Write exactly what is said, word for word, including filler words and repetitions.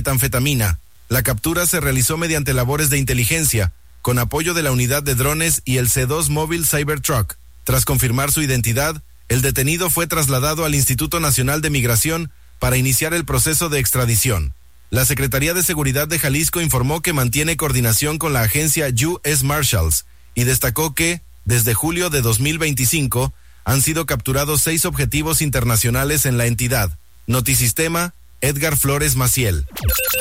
metanfetamina. La captura se realizó mediante labores de inteligencia, con apoyo de la unidad de drones y el C dos Mobile Cybertruck. Tras confirmar su identidad, el detenido fue trasladado al Instituto Nacional de Migración para iniciar el proceso de extradición. La Secretaría de Seguridad de Jalisco informó que mantiene coordinación con la agencia U S Marshals y destacó que, desde julio de dos mil veinticinco, han sido capturados seis objetivos internacionales en la entidad. Notisistema, Edgar Flores Maciel.